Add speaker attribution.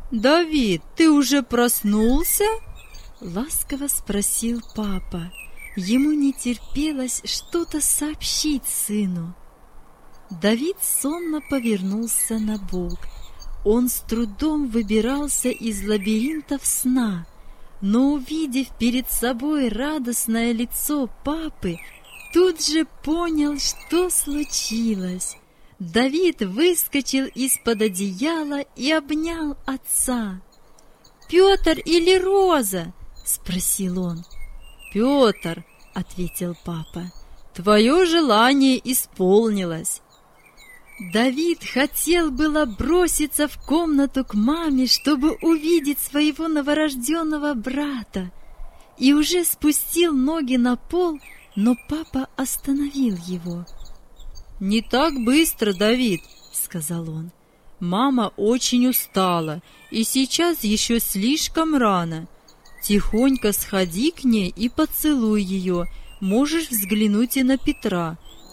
Speaker 1: «Давид, ты уже проснулся?» — ласково спросил папа. Ему не терпелось что-то сообщить сыну. Давид сонно повернулся на бок. Он с трудом выбирался из лабиринтов сна, но, увидев перед собой радостное лицо папы, тут же понял, что случилось. Давид выскочил из-под одеяла и обнял отца. «Петр или Роза?» — спросил он. «Петр», — ответил папа, — «твое желание исполнилось». Давид хотел было броситься в комнату к маме, чтобы увидеть своего новорожденного брата, и уже спустил ноги на пол, но папа остановил его. «Не так быстро, Давид», — сказал он. «Мама очень устала, и сейчас еще слишком рано. Тихонько сходи к ней и поцелуй ее, можешь взглянуть и на Петра.